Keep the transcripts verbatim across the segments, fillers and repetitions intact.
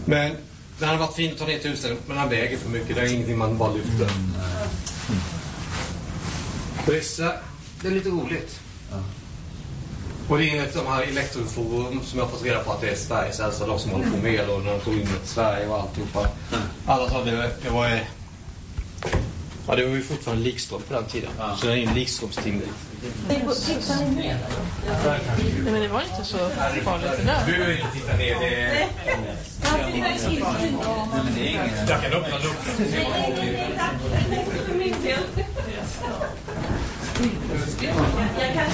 Men det hade varit fint att ta ner till huset, men han väger för mycket. Det är ingenting man bara lyfter. Mm. Mm. Det är lite roligt. Ja. Och det är enligt de här elektroforum som jag har fått reda på att det är Sveriges äldsta, de som håller på med och när de tog in till Sverige och alltihopa. Mm. Alla sa det, det var... Ja, det var ju fortfarande likström på den tiden. Ja. Så det är en likströmsting. Tittar ni ner? Nej, men det var inte så farligt det där. Du behöver inte titta ner. Det är... Jag kan öppna luckan. Jag kan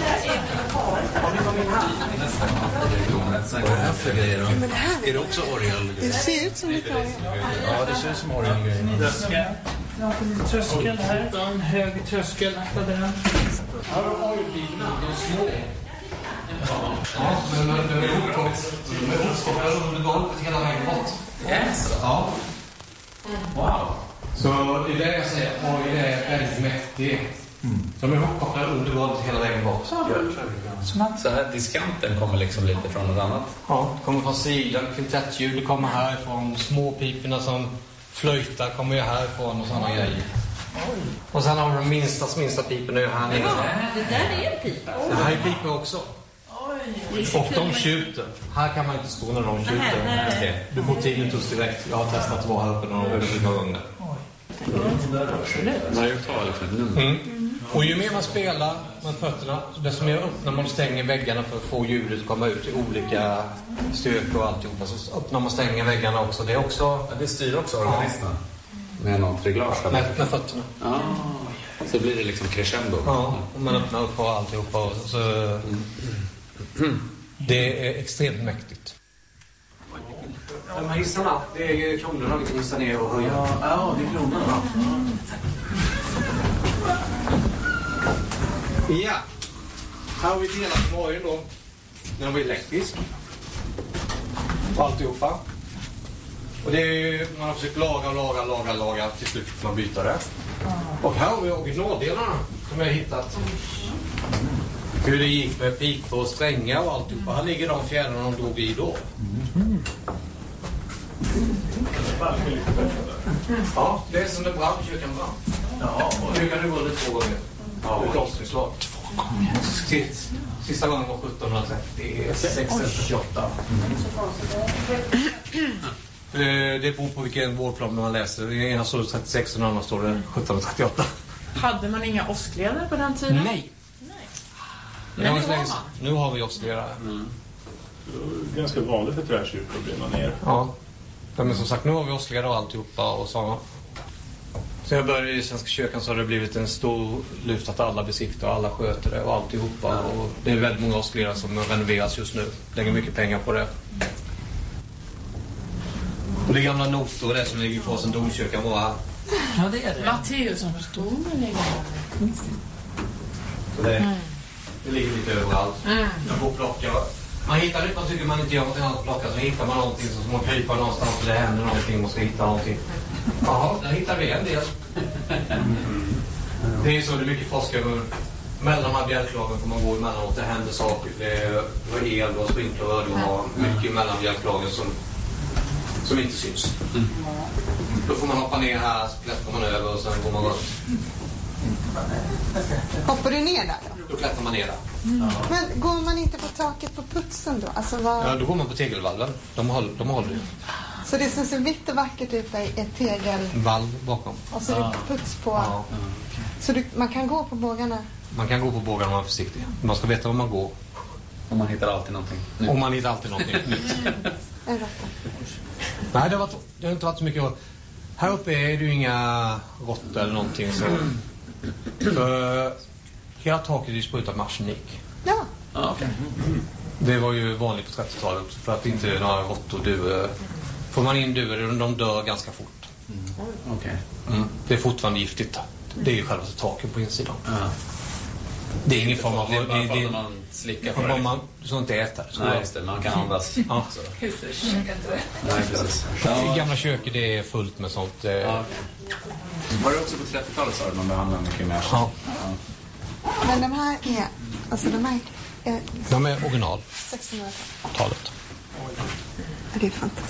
Är det också orgel? Det ser ut som lite orgel. Ja, det ser ut som orgel. Ja, en tröskel här. En hög tröskel. Akta den. Här har orgelbilarna. De är små. Ja, men de är uppkopplade under golvet hela vägen bort. Yes. Ja. Wow. Så det är det jag säger. Orgel är väldigt mäktig. Mm. Så de är uppkopplade under golvet hela vägen bort. Så här diskanten kommer liksom lite från något annat? Ja, det kommer från sidan. Kvintettljud kommer härifrån. Småpiporna som flöjtar kommer ju härifrån och sådana grejer. Oj. Och sen har vi de minsta, minsta piporna ju här nere. Ja, det där är en pipa. Det här är pipor också. Oj. Och de tjuter. Här kan man inte stå när de tjuter. Okay. Du får tiden tuss direkt. Jag har testat att vara här uppe några gånger. Mm. Och ju mer man spelar med fötterna, desto mer öppnar man och stänger väggarna för att få ljudet att komma ut i olika styrkor och alltihopa. Så öppnar man och stänger väggarna också. Det är också... Ja, det styr också organisten. Ja. Med något reglage. Med, med fötterna. Ja. Så blir det liksom crescendo. Ja, och man öppnar upp och alltihopa. Och så... Mm. Det är extremt mäktigt. De här hissarna, det är kronorna vi kan hissa ner och höja. Ja, ja, det är kronorna. Ja, här har vi delat på morgon då. Den var elektrisk. Och alltihopa. Och det är ju, man har försökt laga och laga, laga, laga. Till slut får man byta det. Och här har vi originaldelarna som jag har hittat. Hur det gick med pipor och strängar och alltihopa. Här ligger de fjärrarna de drog i då. Mm. Ja, det är som det brann, kyrkan brann. Ja, och nu kan det gå lite två gånger. Ja, ett avslutslag. Två gånger. Sist, sista gången var sjuttonhundratrettio, sexhundrafyrtioåtta. Mm. Det beror på vilken vårdplan man läser. I ena står det trettiosex och den andra står det sjuttonhundratrettioåtta. Hade man inga åskledare på den tiden? Nej. Nej. Men nu har man. Nu har vi åskledare. Mm. Ganska vanligt för träkyrkor att brinna ner. Ja. Ja, men som sagt, nu har vi åskledare och alltihopa och så. Sen jag började i Svenska kyrkan så har det blivit en stor lyft att alla besiktar och alla sköter det och alltihopa. Ja. Och det är väldigt många åskledare som renoveras just nu. Lägger mycket pengar på det. Och det är gamla noter och det som ligger på sen domkyrkan var här. Ja, det är det. Matteus som förstår man ligger här. Så det, mm. det ligger lite överallt. Mm. Jag får plocka. Man hittar det, man tycker man inte gör någonting annat att plocka, så hittar man någonting så som man kryper någonstans och det händer någonting och ska hitta någonting. Ja, där hittar vi en del. Det är så, det är mycket forskare mellan de här bjälklagen får man gå emellanåt, det händer saker. Det är el och sprinkler och har mycket mellan bjälklagen som, som inte syns. Mm. Då får man hoppa ner här, så klättrar man över och sen går man runt. Hoppar du ner där då? Då klättrar man ner där. Mm. Men går man inte på taket på putsen då? Alltså vad... Ja, då går man på tegelvalven. De håller, de håller ju. Så det som ser vitt och vackert ut är ett tegelvalv bakom. Och så är det puts på. Ja. Så du, man kan gå på bågarna? Man kan gå på bågarna om man är försiktig. Man ska veta var man går. Om man hittar alltid någonting. Om man hittar alltid någonting nytt. En råtta. Nej, det har, varit, det har inte varit så mycket. Här uppe är det ju inga råttor eller någonting så. För hela taket är ju sprutat med arsenik. Ja. Ah, okay. Det var ju vanligt på trettiotalet för att inte några råttor dör. Får man in duvor, de dör ganska fort. Mm. Okay. Mm. Det är fortfarande giftigt. Det är ju själva taket på insidan. Ah. Det är ingen form av... Det är bara det, för det, att man slickar på det. Man, du ska inte äta det. Nej, just det. Man kan andas. Ja. Nej, precis. Ja. I gamla köket det är fullt med sånt. Ja. Var det också på trettiotalet så att man behandlar mycket mer? Ja. Ja. Men de här är... Alltså de här är... De är original. sextonhundratalet. Talet. Det är fantastiskt.